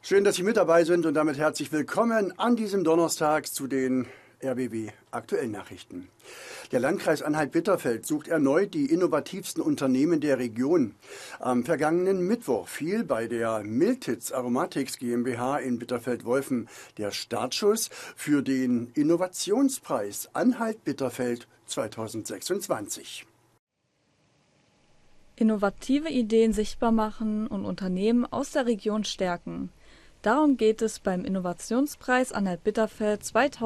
Schön, dass Sie mit dabei sind und damit herzlich willkommen an diesem Donnerstag zu den RBB Aktuellen Nachrichten. Der Landkreis Anhalt-Bitterfeld sucht erneut die innovativsten Unternehmen der Region. Am vergangenen Mittwoch fiel bei der Miltitz Aromatics GmbH in Bitterfeld-Wolfen der Startschuss für den Innovationspreis Anhalt-Bitterfeld 2026. Innovative Ideen sichtbar machen und Unternehmen aus der Region stärken. Darum geht es beim Innovationspreis Anhalt-Bitterfeld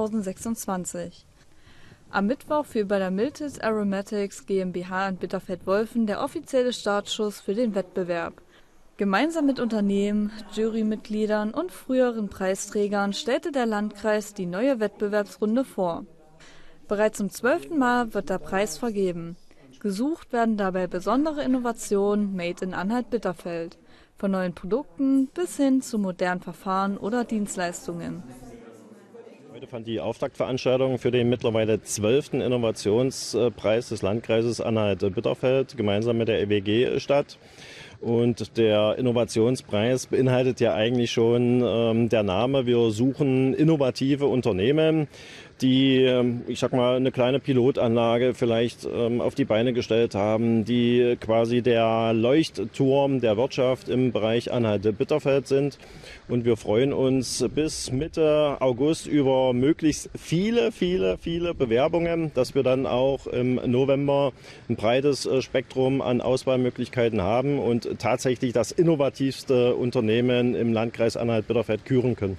2026. Am Mittwoch fiel bei der Miltitz Aromatics GmbH in Bitterfeld-Wolfen der offizielle Startschuss für den Wettbewerb. Gemeinsam mit Unternehmen, Jurymitgliedern und früheren Preisträgern stellte der Landkreis die neue Wettbewerbsrunde vor. Bereits zum 12. Mal wird der Preis vergeben. Gesucht werden dabei besondere Innovationen made in Anhalt-Bitterfeld, von neuen Produkten bis hin zu modernen Verfahren oder Dienstleistungen. Heute fand die Auftaktveranstaltung für den mittlerweile 12. Innovationspreis des Landkreises Anhalt-Bitterfeld gemeinsam mit der EWG statt. Und der Innovationspreis beinhaltet ja eigentlich schon der Name. Wir suchen innovative Unternehmen, die, ich sag mal, eine kleine Pilotanlage vielleicht auf die Beine gestellt haben, die quasi der Leuchtturm der Wirtschaft im Bereich Anhalt-Bitterfeld sind. Und wir freuen uns bis Mitte August über möglichst viele Bewerbungen, dass wir dann auch im November ein breites Spektrum an Auswahlmöglichkeiten haben und tatsächlich das innovativste Unternehmen im Landkreis Anhalt-Bitterfeld küren können.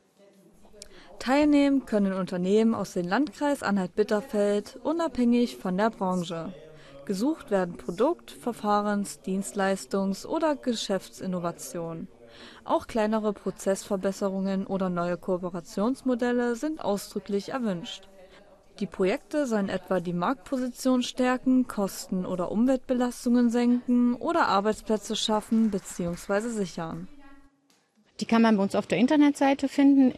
Teilnehmen können Unternehmen aus dem Landkreis Anhalt-Bitterfeld unabhängig von der Branche. Gesucht werden Produkt-, Verfahrens-, Dienstleistungs- oder Geschäftsinnovationen. Auch kleinere Prozessverbesserungen oder neue Kooperationsmodelle sind ausdrücklich erwünscht. Die Projekte sollen etwa die Marktposition stärken, Kosten oder Umweltbelastungen senken oder Arbeitsplätze schaffen bzw. sichern. Die kann man bei uns auf der Internetseite finden.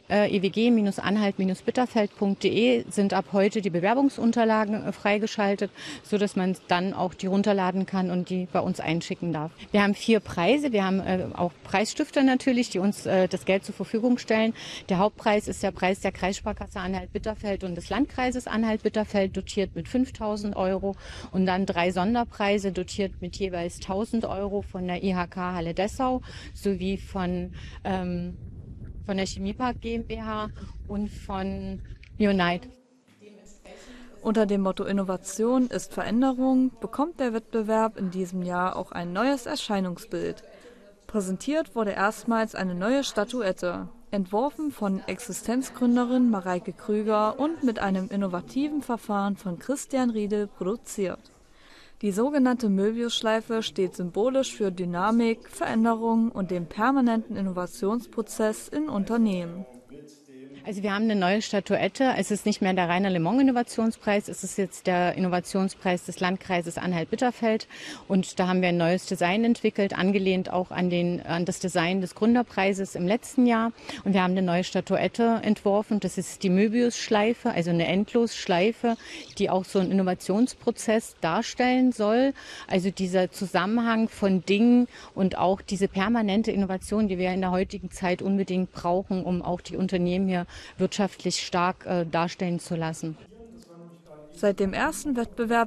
ewg-anhalt-bitterfeld.de sind ab heute die Bewerbungsunterlagen freigeschaltet, sodass man dann auch die runterladen kann und die bei uns einschicken darf. Wir haben 4 Preise. Wir haben auch Preisstifter natürlich, die uns das Geld zur Verfügung stellen. Der Hauptpreis ist der Preis der Kreissparkasse Anhalt-Bitterfeld und des Landkreises Anhalt-Bitterfeld, dotiert mit 5.000 €. Und dann 3 Sonderpreise, dotiert mit jeweils 1.000 € von der IHK Halle-Dessau sowie von der Chemiepark GmbH und von Unite. Unter dem Motto Innovation ist Veränderung bekommt der Wettbewerb in diesem Jahr auch ein neues Erscheinungsbild. Präsentiert wurde erstmals eine neue Statuette, entworfen von Existenzgründerin Mareike Krüger und mit einem innovativen Verfahren von Christian Riedel produziert. Die sogenannte Möbius-Schleife steht symbolisch für Dynamik, Veränderung und den permanenten Innovationsprozess in Unternehmen. Also wir haben eine neue Statuette. Es ist nicht mehr der reine Le Mans Innovationspreis, es ist jetzt der Innovationspreis des Landkreises Anhalt-Bitterfeld. Und da haben wir ein neues Design entwickelt, angelehnt auch an das Design des Gründerpreises im letzten Jahr. Und wir haben eine neue Statuette entworfen. Das ist die Möbius-Schleife, also eine Endlosschleife, die auch so einen Innovationsprozess darstellen soll. Also dieser Zusammenhang von Dingen und auch diese permanente Innovation, die wir in der heutigen Zeit unbedingt brauchen, um auch die Unternehmen hier wirtschaftlich stark darstellen zu lassen. Seit dem ersten Wettbewerb